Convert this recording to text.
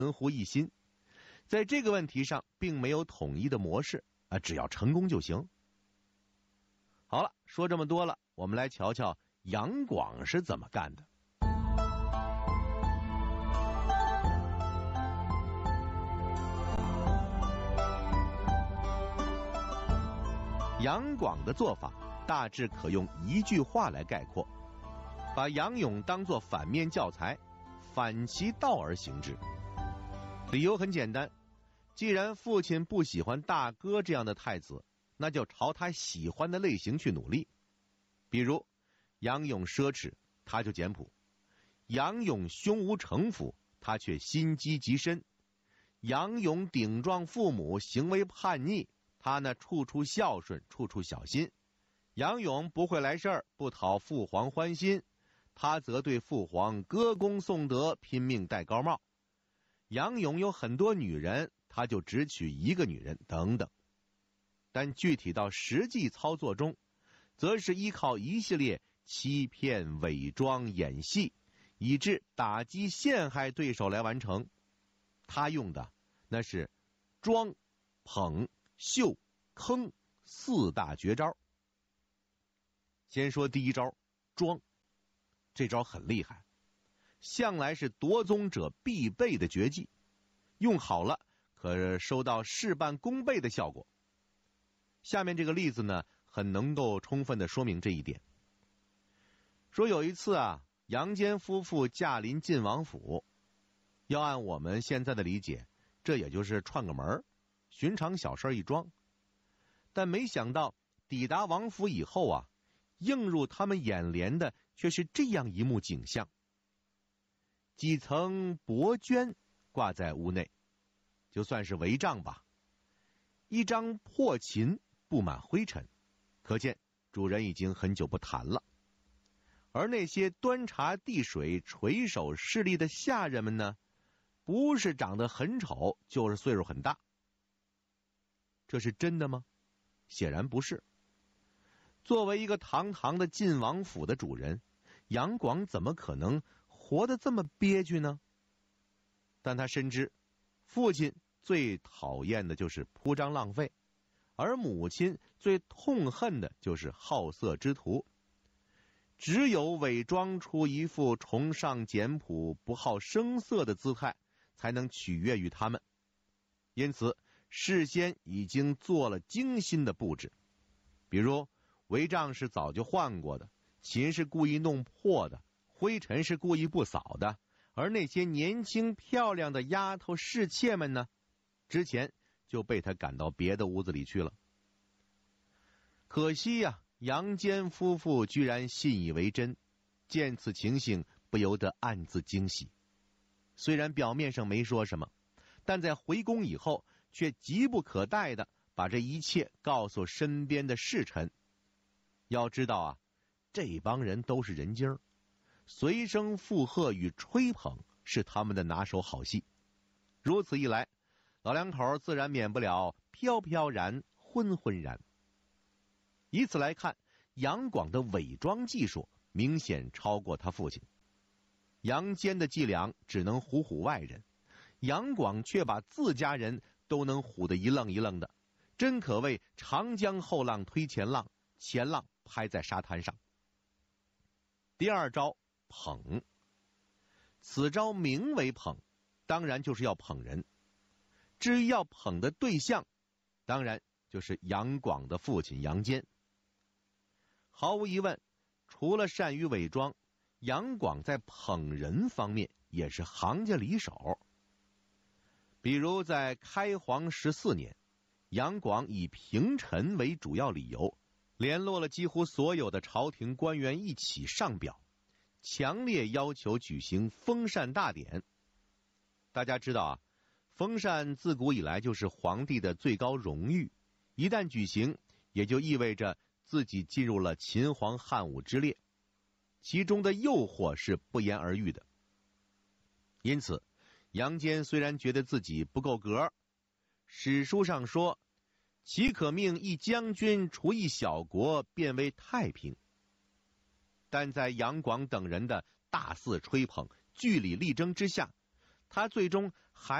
存乎一心。在这个问题上，并没有统一的模式啊，只要成功就行。好了，说这么多了，我们来瞧瞧杨广是怎么干的。杨广的做法大致可用一句话来概括：把杨勇当作反面教材，反其道而行之。理由很简单，既然父亲不喜欢大哥这样的太子，那就朝他喜欢的类型去努力。比如杨勇奢侈，他就简朴；杨勇胸无城府，他却心机极深；杨勇顶撞父母，行为叛逆，他呢处处孝顺，处处小心；杨勇不会来事儿，不讨父皇欢心，他则对父皇歌功颂德，拼命戴高帽；杨勇有很多女人，他就只娶一个女人，等等。但具体到实际操作中，则是依靠一系列欺骗、伪装、演戏，以致打击陷害对手来完成。他用的那是装、捧、秀、坑四大绝招。先说第一招，装。这招很厉害，向来是夺宗者必备的绝技，用好了可收到事半功倍的效果。下面这个例子呢，很能够充分的说明这一点。说有一次啊，杨坚夫妇驾临晋王府，要按我们现在的理解，这也就是串个门，寻常小事一桩。但没想到抵达王府以后啊，映入他们眼帘的却是这样一幕景象：几层薄绢挂在屋内，就算是帷帐吧；一张破琴布满灰尘，可见主人已经很久不弹了。而那些端茶递水、垂手侍立的下人们呢，不是长得很丑，就是岁数很大。这是真的吗？显然不是。作为一个堂堂的晋王府的主人，杨广怎么可能活得这么憋屈呢？但他深知，父亲最讨厌的就是铺张浪费，而母亲最痛恨的就是好色之徒。只有伪装出一副崇尚简朴、不好声色的姿态，才能取悦于他们。因此，事先已经做了精心的布置，比如帷帐是早就换过的，琴是故意弄破的，灰尘是故意不扫的，而那些年轻漂亮的丫头侍妾们呢，之前就被他赶到别的屋子里去了。可惜呀，杨坚夫妇居然信以为真，见此情形不由得暗自惊喜。虽然表面上没说什么，但在回宫以后却急不可待地把这一切告诉身边的侍臣。要知道啊，这帮人都是人精儿，随声附和与吹捧是他们的拿手好戏。如此一来，老两口自然免不了飘飘然、昏昏然。以此来看，杨广的伪装技术明显超过他父亲。杨坚的伎俩只能唬唬外人，杨广却把自家人都能唬得一愣一愣的，真可谓长江后浪推前浪，前浪拍在沙滩上。第二招，捧。此招名为捧，当然就是要捧人。至于要捧的对象，当然就是杨广的父亲杨坚。毫无疑问，除了善于伪装，杨广在捧人方面也是行家里手。比如在开皇14年，杨广以平陈为主要理由，联络了几乎所有的朝廷官员一起上表，强烈要求举行封禅大典。大家知道啊，封禅自古以来就是皇帝的最高荣誉，一旦举行，也就意味着自己进入了秦皇汉武之列，其中的诱惑是不言而喻的。因此，杨坚虽然觉得自己不够格，史书上说，岂可命一将军除一小国，变为太平？但在杨广等人的大肆吹捧、据理力争之下， 他最终还